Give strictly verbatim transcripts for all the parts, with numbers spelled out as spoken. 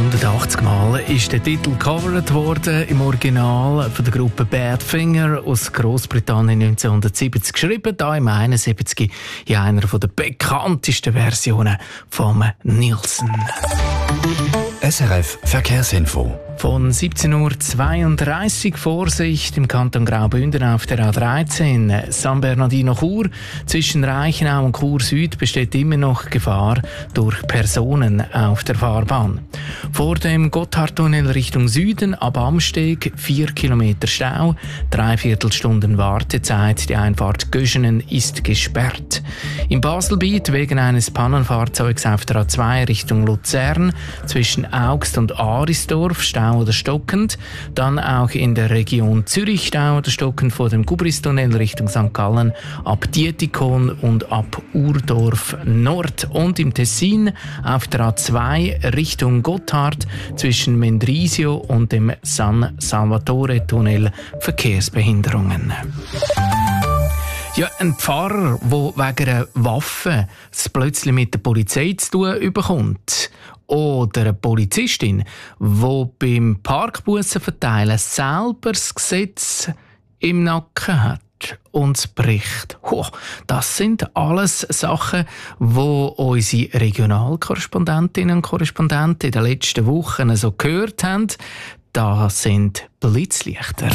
hundertachtzig Mal ist der Titel gecovert worden, im Original von der Gruppe Badfinger aus Großbritannien neunzehnhundertsiebzig geschrieben, da im einundsiebzig in einer der bekanntesten Versionen von Nielsen. S R F Verkehrsinfo. Von siebzehn Uhr zweiunddreißig Vorsicht im Kanton Graubünden auf der A dreizehn San Bernardino-Chur. Zwischen Reichenau und Chur Süd besteht immer noch Gefahr durch Personen auf der Fahrbahn. Vor dem Gotthardtunnel Richtung Süden ab Amsteg vier Kilometer Stau, dreiviertel Stunden Wartezeit. Die Einfahrt Göschenen ist gesperrt. Im Baselbiet wegen eines Pannenfahrzeugs auf der A zwei Richtung Luzern zwischen Augst und Arisdorf Stau oder stockend. Dann auch in der Region Zürich Stau oder stockend vor dem Gubristunnel Richtung Sankt Gallen ab Dietikon und ab Urdorf Nord. Und im Tessin auf der A zwei Richtung Gotthard zwischen Mendrisio und dem San Salvatore Tunnel Verkehrsbehinderungen. Ja, ein Pfarrer, der wegen einer Waffe es plötzlich mit der Polizei zu tun bekommt. Oder eine Polizistin, die beim Parkbussen verteilen selber das Gesetz im Nacken hat und es bricht. Oh, das sind alles Sachen, die unsere Regionalkorrespondentinnen und Korrespondenten in den letzten Wochen so gehört haben. Das sind Blitzlichter.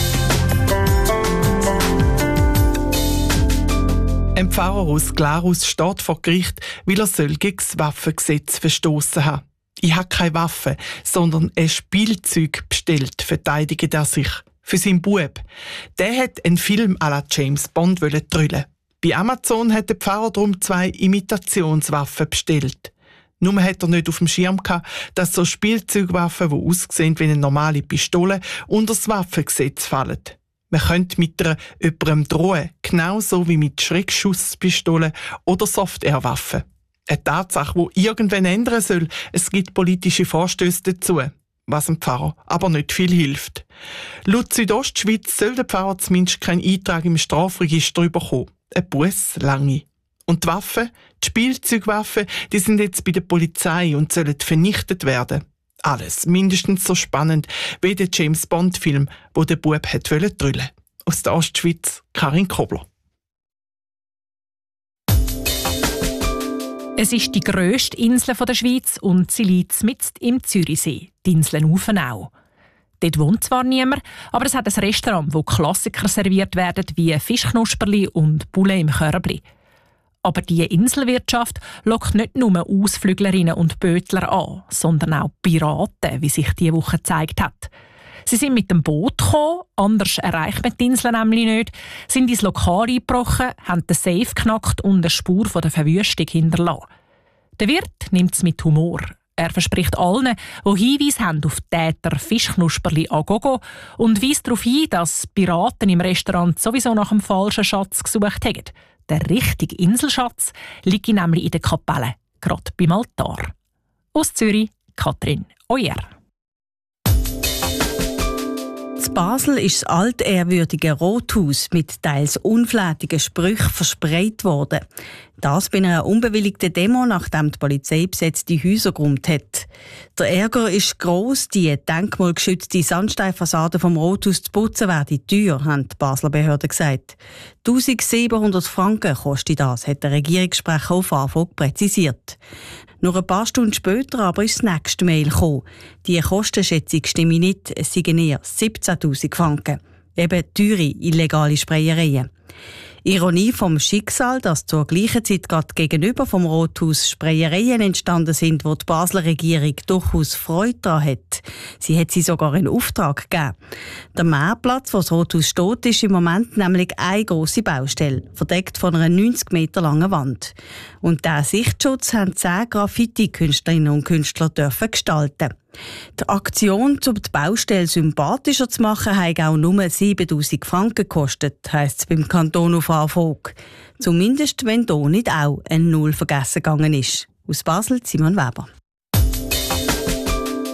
Ein Pfarrer aus Glarus steht vor Gericht, weil er soll gegen das Waffengesetz verstoßen hat. Ich habe keine Waffe, sondern ein Spielzeug bestellt, verteidigt er sich. Für seinen Bub. Der hat einen Film à la James Bond drüllen. Bei Amazon hat der Pfarrer darum zwei Imitationswaffen bestellt. Nur hat er nicht auf dem Schirm gehabt, dass so Spielzeugwaffen, die aussehen wie eine normale Pistole, unter das Waffengesetz fallen. Man könnte mit einer jemandem drohen, genauso wie mit Schreckschusspistolen oder Softwarewaffen. Eine Tatsache, die irgendwann ändern soll. Es gibt politische Vorstöße dazu, was dem Pfarrer aber nicht viel hilft. Laut Südostschweiz soll der Pfarrer zumindest keinen Eintrag im Strafregister bekommen. Ein Buss lange. Und die Waffen, die Spielzeugwaffen, die sind jetzt bei der Polizei und sollen vernichtet werden. Alles mindestens so spannend wie der James-Bond-Film, wo der Bub hat drüllen wollte. Aus der Ostschweiz, Karin Kobler. Es ist die grösste Insel der Schweiz und sie liegt mitten im Zürichsee, die Insel Uffenau. Dort wohnt zwar niemand, aber es hat ein Restaurant, wo Klassiker serviert werden wie Fischknusperli und Poulet im Körbli. Aber diese Inselwirtschaft lockt nicht nur Ausflüglerinnen und Bötler an, sondern auch Piraten, wie sich diese Woche gezeigt hat. Sie sind mit dem Boot gekommen, anders erreicht man die Insel nämlich nicht, sind ins Lokal eingebrochen, haben den Safe geknackt und eine Spur von der Verwüstung hinterlassen. Der Wirt nimmt es mit Humor. Er verspricht allen, die Hinweise haben auf Täter Fischknusperli a gogo und weist darauf hin, dass Piraten im Restaurant sowieso nach dem falschen Schatz gesucht haben. Der richtige Inselschatz liegt nämlich in der Kapelle, gerade beim Altar. Aus Zürich, Katrin Oyer. In Basel ist das altehrwürdige Rothaus mit teils unflätigen Sprüchen verspreit worden. Das bei einer unbewilligten Demo, nachdem die Polizei besetzte Häuser geräumt hat. Der Ärger ist gross, die denkmalgeschützte Sandsteinfassade vom Rothaus zu putzen werde teuer, haben die Basler Behörden gesagt. eintausendsiebenhundert Franken kostet das, hat der Regierungssprecher auf Anfang präzisiert. Nur ein paar Stunden später aber ist das nächste Mail gekommen. Die Kostenschätzung stimme nicht, es seien eher siebzehntausend Franken. Eben teure, illegale Sprayereien. Ironie vom Schicksal, dass zur gleichen Zeit gerade gegenüber vom Rothaus Sprayereien entstanden sind, wo die Basler Regierung durchaus Freude daran hat. Sie hat sie sogar in Auftrag gegeben. Der Meerplatz, wo das Rothaus steht, ist im Moment nämlich eine grosse Baustelle, verdeckt von einer neunzig Meter langen Wand. Und diesen Sichtschutz haben zehn Graffiti-Künstlerinnen und Künstler dürfen gestalten. Die Aktion, um die Baustelle sympathischer zu machen, hat auch nur siebentausend Franken gekostet, heisst es beim Kanton auf Anfrage. Zumindest, wenn hier nicht auch ein Null vergessen gegangen ist. Aus Basel, Simon Weber.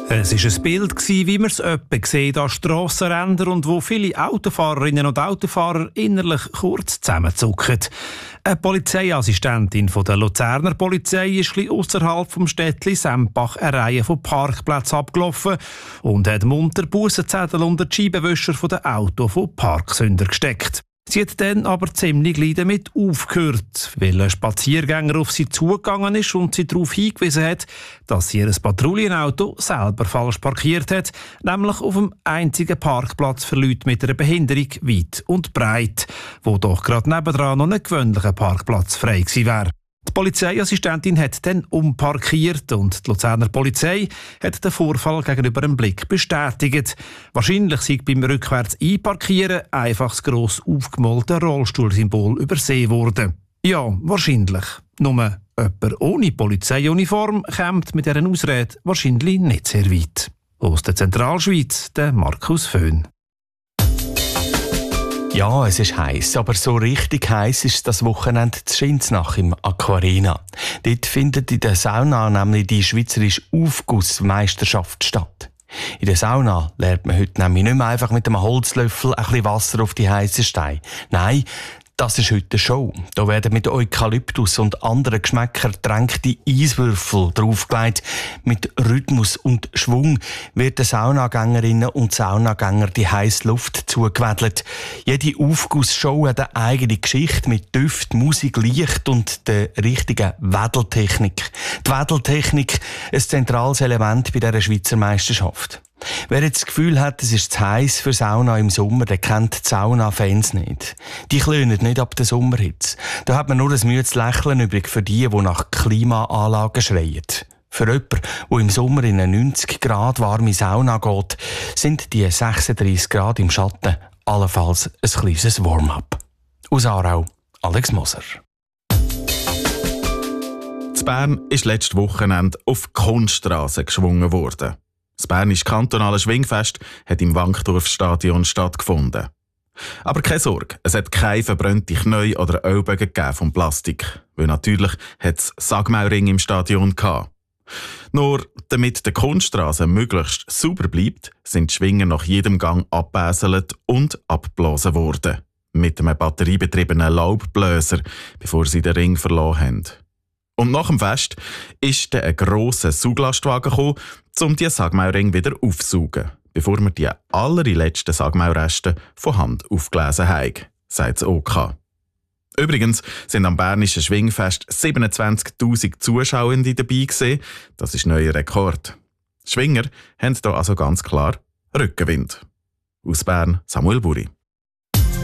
Es war ein Bild, wie man es öppe sieht an Strassenrändern und wo viele Autofahrerinnen und Autofahrer innerlich kurz zusammenzucken. Eine Polizeiassistentin von der Luzerner Polizei ist etwas ausserhalb vom Städtli Sempach eine Reihe von Parkplätzen abgelaufen und hat munter Bussenzettel unter die Scheibenwischer der Autos von Parksündern gesteckt. Sie hat dann aber ziemlich gleich damit aufgehört, weil ein Spaziergänger auf sie zugegangen ist und sie darauf hingewiesen hat, dass sie ihr Patrouillenauto selber falsch parkiert hat, nämlich auf dem einzigen Parkplatz für Leute mit einer Behinderung weit und breit, wo doch gerade nebendran noch ein gewöhnlicher Parkplatz frei gewesen wäre. Die Polizeiassistentin hat dann umparkiert und die Luzerner Polizei hat den Vorfall gegenüber einem Blick bestätigt. Wahrscheinlich sei beim rückwärts Einparkieren einfach das gross aufgemalte Rollstuhlsymbol übersehen worden. Ja, wahrscheinlich. Nur jemand ohne Polizeiuniform kommt mit dieser Ausrede wahrscheinlich nicht sehr weit. Aus der Zentralschweiz, der Markus Föhn. Ja, es ist heiß, aber so richtig heiß ist das Wochenende zu Schinznach im Aquarena. Dort findet in der Sauna nämlich die schweizerische Aufgussmeisterschaft statt. In der Sauna lernt man heute nämlich nicht mehr einfach mit einem Holzlöffel ein bisschen Wasser auf die heißen Steine. Nein, das ist heute eine Show. Da werden mit Eukalyptus und anderen Geschmäckern getränkte Eiswürfel draufgelegt. Mit Rhythmus und Schwung wird den Saunagängerinnen und Saunagänger die heisse Luft zugewedelt. Jede Aufgussshow hat eine eigene Geschichte mit Düft, Musik, Licht und der richtigen Wedeltechnik. Die Wedeltechnik, ein zentrales Element bei dieser Schweizer Meisterschaft. Wer jetzt das Gefühl hat, es ist zu heiß für Sauna im Sommer, der kennt die Sauna-Fans nicht. Die klönen nicht ab der Sommerhitze. Da hat man nur ein müdes Lächeln übrig für die, die nach Klimaanlagen schreien. Für jemanden, der im Sommer in eine neunzig Grad warme Sauna geht, sind die sechsunddreissig Grad im Schatten allenfalls ein kleines Warm-up. Aus Aarau, Alex Moser. In Bern ist letztes Wochenende auf Kunststraße geschwungen worden. Das Bernische kantonale Schwingfest hat im Wankdorfstadion stattgefunden. Aber keine Sorge, es hat keine verbrannte Knie oder Ellbogen gegeben vom Plastik, weil natürlich hat es Sagmauring im Stadion gehabt. Nur damit die Kunststraße möglichst sauber bleibt, sind die Schwinger nach jedem Gang abbäselt und abgeblasen worden. Mit einem batteriebetriebenen Laubbläser, bevor sie den Ring verloren haben. Und nach dem Fest ist dann ein grosser Sauglastwagen gekommen, um die Sagmauring wieder aufzusaugen, bevor wir die allerletzten Sagmaurreste von Hand aufgelesen haben, sagt das OK. Übrigens sind am Bernischen Schwingfest siebenundzwanzigtausend Zuschauende dabei gewesen. Das ist ein neuer Rekord. Die Schwinger haben hier also ganz klar Rückenwind. Aus Bern, Samuel Buri.